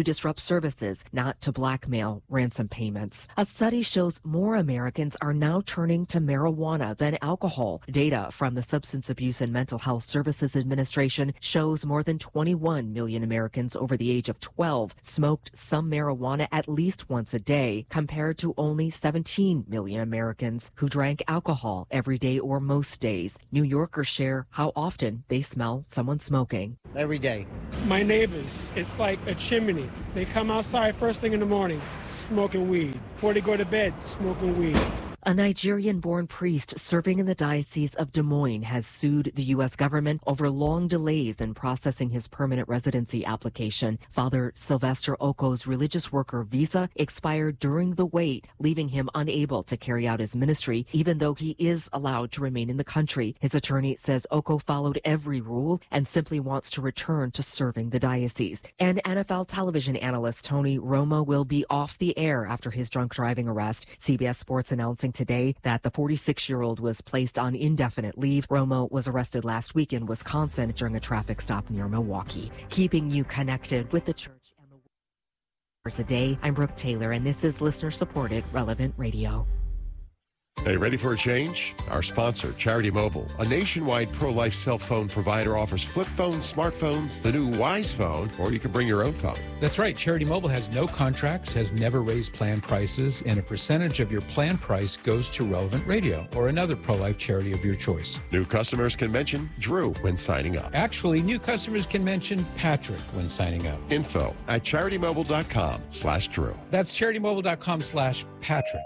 Speaker 2: disrupt services, not to blackmail ransom payments. A study shows more Americans are now turning to marijuana than alcohol. Data from the Substance Abuse and Mental Health Services Administration shows more than 21 million Americans over the age of 12 smoked some marijuana at least once a day, compared to only 17 million Americans who drank alcohol every day or most days. New Yorkers share how often they smell someone smoking.
Speaker 3: Every day.
Speaker 4: My neighbors, it's like a chimney. They come outside first thing in the morning, smoking weed. Before they go to bed, smoking weed.
Speaker 2: A Nigerian-born priest serving in the Diocese of Des Moines has sued the U.S. government over long delays in processing his permanent residency application. Father Sylvester Oko's religious worker visa expired during the wait, leaving him unable to carry out his ministry, even though he is allowed to remain in the country. His attorney says Oko followed every rule and simply wants to return to serving the diocese. And NFL television analyst Tony Romo will be off the air after his drunk driving arrest. CBS Sports announcing today that the 46-year-old was placed on indefinite leave. Romo was arrested last week in Wisconsin during a traffic stop near Milwaukee. Keeping you connected with the church and the world. A day, I'm Brooke Taylor, and this is listener-supported Relevant Radio.
Speaker 11: Hey, ready for a change? Our sponsor, Charity Mobile, a nationwide pro-life cell phone provider, offers flip phones, smartphones, the new Wise phone, or you can bring your own phone.
Speaker 8: That's right. Charity Mobile has no contracts, has never raised plan prices, and a percentage of your plan price goes to Relevant Radio or another pro-life charity of your choice.
Speaker 11: New customers can mention Drew when signing up.
Speaker 8: Actually, new customers can mention Patrick when signing up.
Speaker 11: Info at CharityMobile.com/Drew.
Speaker 8: That's CharityMobile.com/Patrick.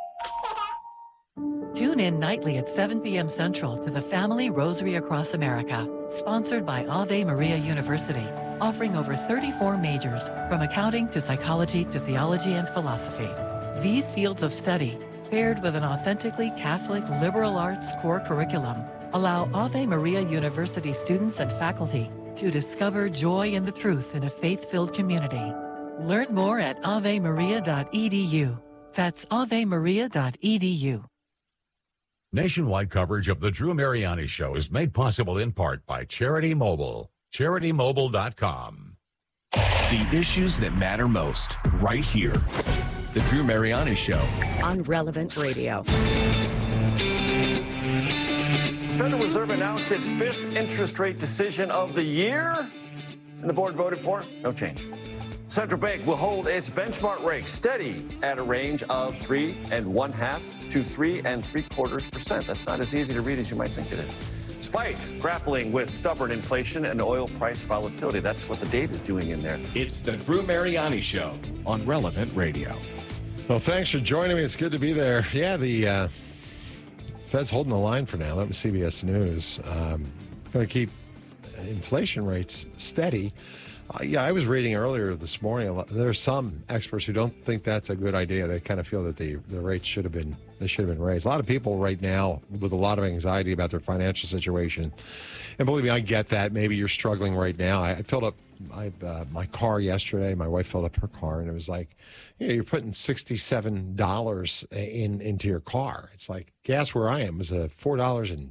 Speaker 22: Tune in nightly at 7 p.m. Central to the Family Rosary Across America, sponsored by Ave Maria University, offering over 34 majors, from accounting to psychology to theology and philosophy. These fields of study, paired with an authentically Catholic liberal arts core curriculum, allow Ave Maria University students and faculty to discover joy in the truth in a faith-filled community. Learn more at avemaria.edu. That's avemaria.edu.
Speaker 23: Nationwide coverage of the Drew Mariani Show is made possible in part by Charity Mobile. CharityMobile.com.
Speaker 14: The issues that matter most, right here. The Drew Mariani Show.
Speaker 22: On Relevant Radio.
Speaker 7: The Federal Reserve announced its fifth interest rate decision of the year, and the board voted for no change. Central Bank will hold its benchmark rate steady at a range of 3.5% to 3.75%. That's not as easy to read as you might think it is. Despite grappling with stubborn inflation and oil price volatility, that's what the data is doing in there.
Speaker 14: It's the Drew Mariani Show on Relevant Radio.
Speaker 11: Well, thanks for joining me. It's good to be there. Yeah, the Fed's holding the line for now. That was CBS News. Going to keep inflation rates steady. Yeah, I was reading earlier this morning. There are some experts who don't think that's a good idea. They kind of feel that the rates should have been raised. A lot of people right now with a lot of anxiety about their financial situation, and believe me, I get that. Maybe you're struggling right now. I filled up my car yesterday. My wife filled up her car, and it was like, you're putting $67 into your car. It's like gas where I am was $4.19.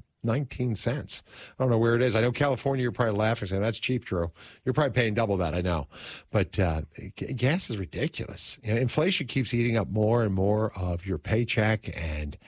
Speaker 11: I don't know where it is. I know California, you're probably laughing, saying that's cheap, Drew. You're probably paying double that, I know. But gas is ridiculous. Inflation keeps eating up more and more of your paycheck. And,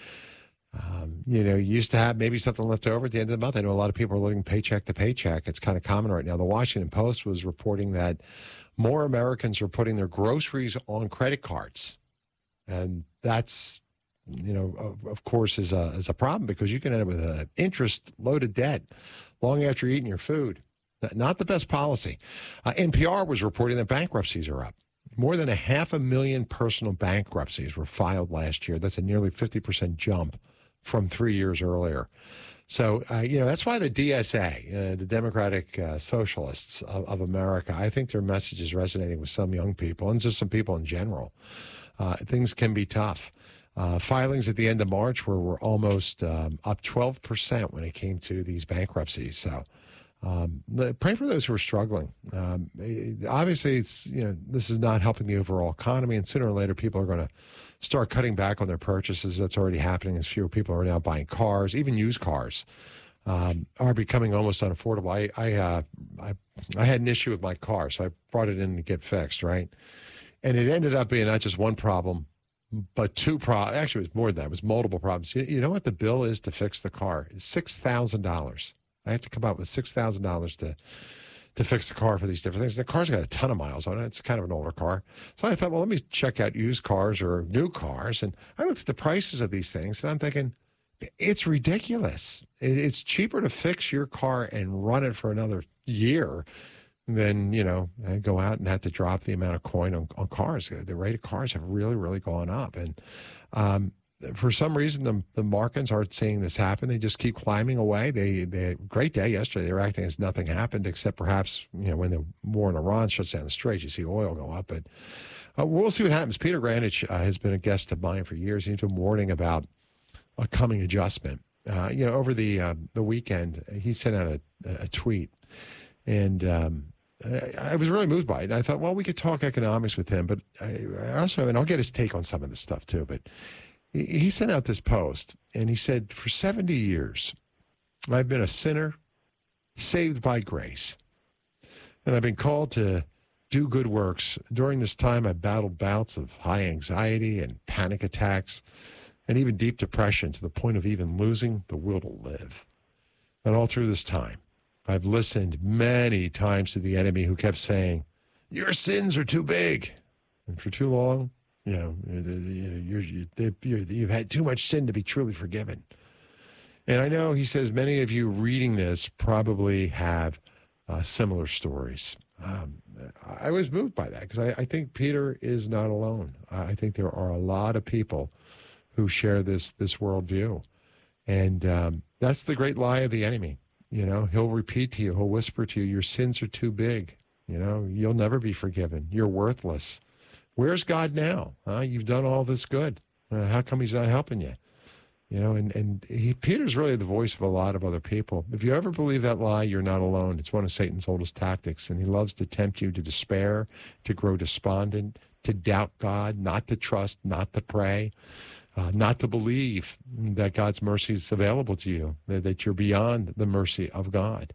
Speaker 11: you used to have maybe something left over at the end of the month. I know a lot of people are living paycheck to paycheck. It's kind of common right now. The Washington Post was reporting that more Americans are putting their groceries on credit cards. And that's, of course, is a problem because you can end up with an interest-loaded debt long after you're eating your food. Not the best policy. NPR was reporting that bankruptcies are up. More than 500,000 personal bankruptcies were filed last year. That's a nearly 50% jump from 3 years earlier. So, that's why the DSA, the Democratic Socialists of America, I think their message is resonating with some young people and just some people in general. Things can be tough. Filings at the end of March were almost up 12% when it came to these bankruptcies. So pray for those who are struggling. Obviously, it's this is not helping the overall economy, and sooner or later people are going to start cutting back on their purchases. That's already happening as fewer people are now buying cars, even used cars.
Speaker 1: are becoming almost unaffordable. I had an issue with my car, so I brought it in to get fixed, right? And it ended up being not just one problem, but two problems. Actually, it was more than that. It was multiple problems. You know what the bill is to fix the car? It's $6,000. I have to come up with $6,000 to fix the car for these different things. The car's got a ton of miles on it. It's kind of an older car. So I thought, well, let me check out used cars or new cars. And I looked at the prices of these things, and I'm thinking, it's ridiculous. It's cheaper to fix your car and run it for another year than, go out and have to drop the amount of coin on cars. The rate of cars have really, really gone up. And for some reason, the Markins aren't seeing this happen. They just keep climbing away. They had a great day yesterday. They were acting as nothing happened, except perhaps, when the war in Iran shuts down the Strait, you see oil go up. But we'll see what happens. Peter Granich has been a guest of mine for years. He's been warning about a coming adjustment. Over the weekend, he sent out a tweet, and I was really moved by it. And I thought, well, we could talk economics with him, but I also, and I'll get his take on some of this stuff too, but he sent out this post, and he said, for 70 years, I've been a sinner saved by grace, and I've been called to do good works. During this time, I battled bouts of high anxiety and panic attacks, and even deep depression to the point of even losing the will to live. And all through this time, I've listened many times to the enemy who kept saying, your sins are too big. And for too long, you've had too much sin to be truly forgiven. And I know, he says, many of you reading this probably have similar stories. I was moved by that because I think Peter is not alone. I think there are a lot of people who share this worldview. And that's the great lie of the enemy. He'll repeat to you, he'll whisper to you, your sins are too big. You'll never be forgiven. You're worthless. Where's God now? You've done all this good. How come he's not helping you? Peter's really the voice of a lot of other people. If you ever believe that lie, you're not alone. It's one of Satan's oldest tactics, and he loves to tempt you to despair, to grow despondent, to doubt God, not to trust, not to pray. Not to believe that God's mercy is available to you, that you're beyond the mercy of God.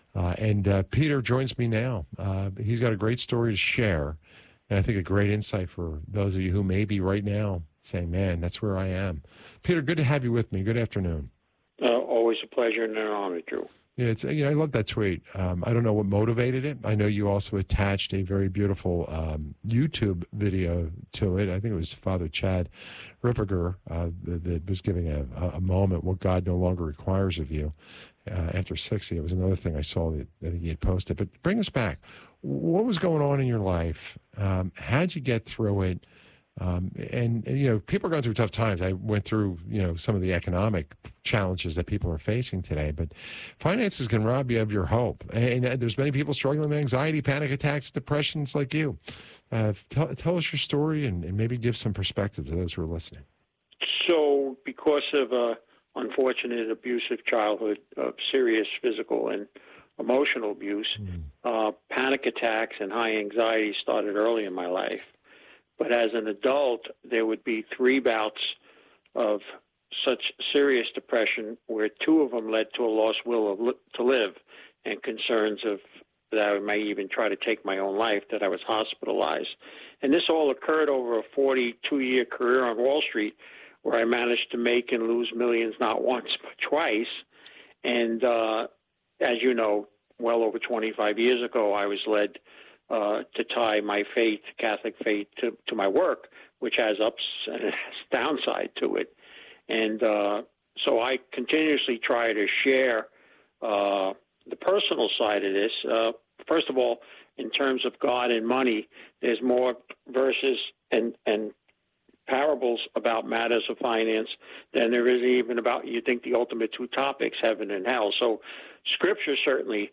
Speaker 1: And Peter joins me now. He's got a great story to share, and I think a great insight for those of you who may be right now saying, man, that's where I am. Peter, good to have you with me. Good afternoon.
Speaker 3: Always a pleasure and an honor, Drew.
Speaker 1: Yeah, I love that tweet. I don't know what motivated it. I know you also attached a very beautiful YouTube video to it. I think it was Father Chad Ripperger that was giving a moment, what God no longer requires of you after 60. It was another thing I saw that he had posted. But bring us back. What was going on in your life? How'd you get through it? And people are going through tough times. I went through, some of the economic challenges that people are facing today, but finances can rob you of your hope. And there's many people struggling with anxiety, panic attacks, depressions like you. Tell us your story and maybe give some perspective to those who are listening.
Speaker 3: So because of unfortunate abusive childhood, of serious physical and emotional abuse, panic attacks and high anxiety started early in my life. But as an adult, there would be 3 bouts of such serious depression where 2 of them led to a lost will to live and concerns of that I may even try to take my own life, that I was hospitalized. And this all occurred over a 42-year career on Wall Street where I managed to make and lose millions not once but twice. And as you know, well over 25 years ago, I was led to tie my faith, Catholic faith, to my work, which has ups and has downside to it. And so I continuously try to share the personal side of this. First of all, in terms of God and money, there's more verses and parables about matters of finance than there is even about, you think, the ultimate 2 topics, heaven and hell. So Scripture certainly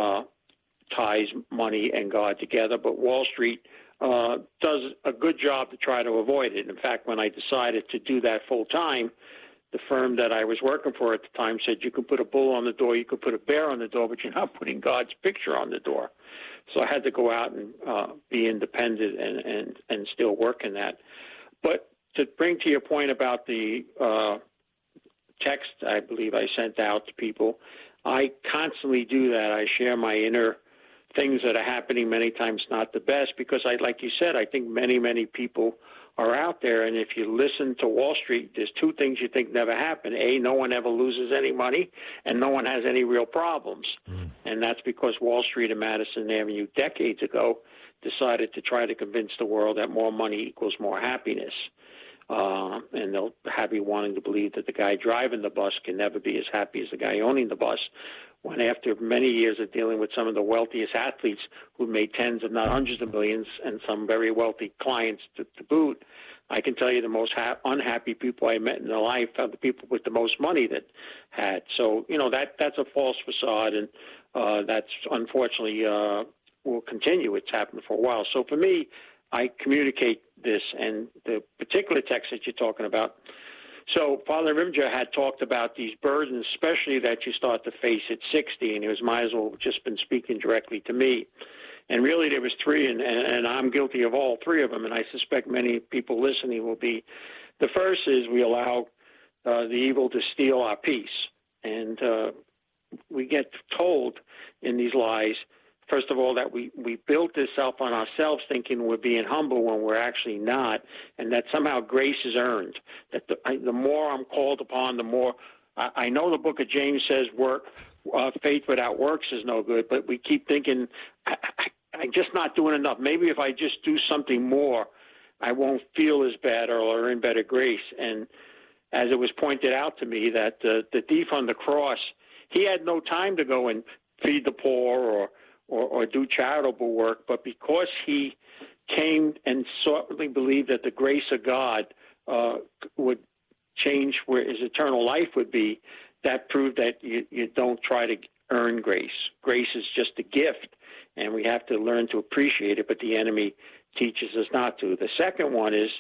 Speaker 3: ties money and God together, but Wall Street does a good job to try to avoid it. In fact, when I decided to do that full time, the firm that I was working for at the time said, you can put a bull on the door, you can put a bear on the door, but you're not putting God's picture on the door. So I had to go out and be independent and still work in that. But to bring to your point about the text I believe I sent out to people. I constantly do that. I share my inner things that are happening, many times not the best, because like you said, I think many people are out there, and if you listen to Wall Street, there's two things you think never happen. A, no one ever loses any money, and no one has any real problems. And that's because Wall Street and Madison Avenue decades ago decided to try to convince the world that more money equals more happiness. And they'll have you wanting to believe that the guy driving the bus can never be as happy as the guy owning the bus, when after many years of dealing with some of the wealthiest athletes who made tens, if not hundreds of millions, and some very wealthy clients to boot, I can tell you the most unhappy people I met in their life are the people with the most money that had. So, that's a false facade, and that's unfortunately will continue. It's happened for a while. So for me, I communicate this, and the particular text that you're talking about. So Father Rimja had talked about these burdens, especially that you start to face at 60, and he might as well have just been speaking directly to me. And really there was three, and I'm guilty of all three of them, and I suspect many people listening will be. The first is we allow the evil to steal our peace. And we get told in these lies, first of all, that we built this up on ourselves thinking we're being humble when we're actually not, and that somehow grace is earned, that the more I'm called upon, the more I know the book of James says faith without works is no good, but we keep thinking I'm just not doing enough. Maybe if I just do something more, I won't feel as bad or earn better grace. And as it was pointed out to me that the thief on the cross, he had no time to go and feed the poor or do charitable work, but because he came and certainly believed that the grace of God would change where his eternal life would be, that proved that you don't try to earn grace. Grace is just a gift, and we have to learn to appreciate it, but the enemy teaches us not to. The second one is,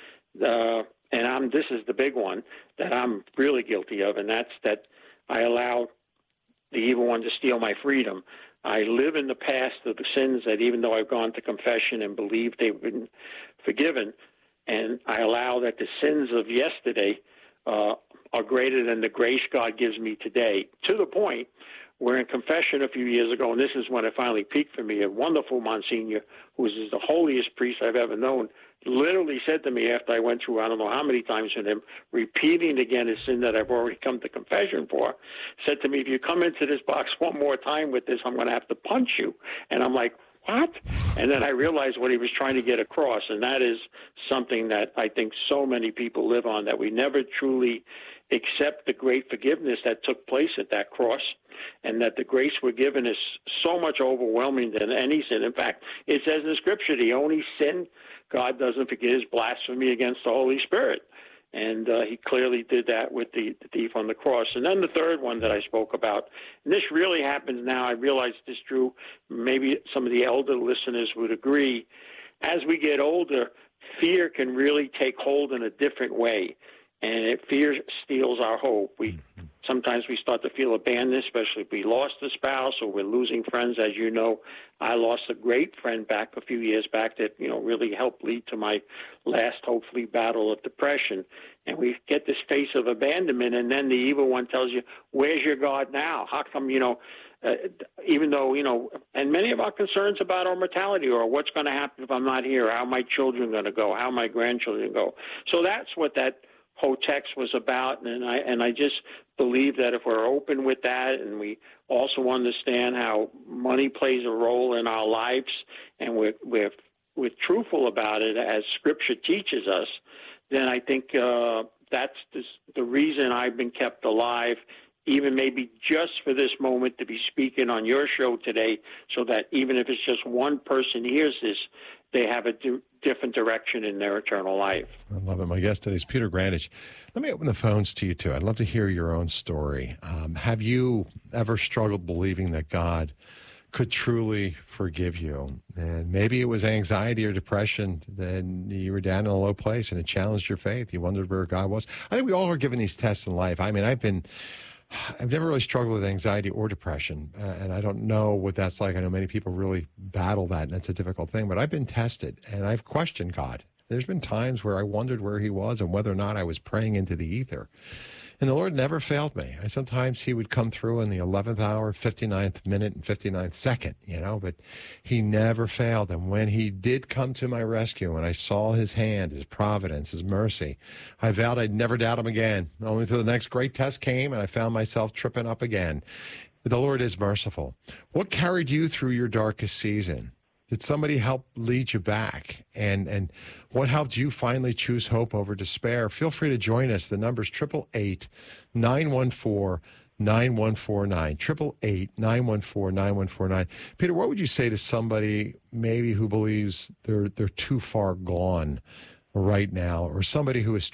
Speaker 3: this is the big one that I'm really guilty of, and that's that I allow the evil one to steal my freedom. I live in the past of the sins that even though I've gone to confession and believe they've been forgiven, and I allow that the sins of yesterday are greater than the grace God gives me today, to the point where in confession a few years ago, and this is when it finally peaked for me, a wonderful Monsignor, who is the holiest priest I've ever known, literally said to me after I went through I don't know how many times with him, repeating again a sin that I've already come to confession for, said to me, if you come into this box one more time with this, I'm going to have to punch you. And I'm like, what? And then I realized what he was trying to get across, and that is something that I think so many people live on, that we never truly accept the great forgiveness that took place at that cross, and that the grace we're given is so much overwhelming than any sin. In fact, it says in the Scripture, the only sin God doesn't forgive is blasphemy against the Holy Spirit. And he clearly did that with the thief on the cross. And then the third one that I spoke about, and this really happens now, I realize this, Drew, maybe some of the elder listeners would agree. As we get older, fear can really take hold in a different way. And fear steals our hope. Sometimes we start to feel abandoned, especially if we lost a spouse or we're losing friends. As you know, I lost a great friend back a few years back that, really helped lead to my last, hopefully, battle of depression. And we get this face of abandonment, and then the evil one tells you, where's your God now? How come, even though, and many of our concerns about our mortality or what's going to happen if I'm not here, how are my children going to go, how are my grandchildren go. So that's what that whole text was about, and I just believe that if we're open with that, and we also understand how money plays a role in our lives, and we're truthful about it as Scripture teaches us, then I think that's the reason I've been kept alive, even maybe just for this moment to be speaking on your show today, so that even if it's just one person hears this, they have a different direction in their eternal life.
Speaker 11: I love it. My guest today is Peter Grandich. Let me open the phones to you, too. I'd love to hear your own story. Have you ever struggled believing that God could truly forgive you? And maybe it was anxiety or depression, then you were down in a low place and it challenged your faith. You wondered where God was. I think we all are given these tests in life. I mean, I've never really struggled with anxiety or depression, and I don't know what that's like. I know many people really battle that, and that's a difficult thing. But I've been tested, and I've questioned God. There's been times where I wondered where he was and whether or not I was praying into the ether.
Speaker 1: And the Lord never failed me. Sometimes he would come through in the 11th hour, 59th minute, and 59th second, but he never failed. And when he did come to my rescue, when I saw his hand, his providence, his mercy, I vowed I'd never doubt him again. Only until the next great test came, and I found myself tripping up again. The Lord is merciful. What carried you through your darkest season? Did somebody help lead you back? And what helped you finally choose hope over despair? Feel free to join us. The number's 888-914-9149. 888-914-9149. Peter, what would you say to somebody maybe who believes they're too far gone right now, or somebody who is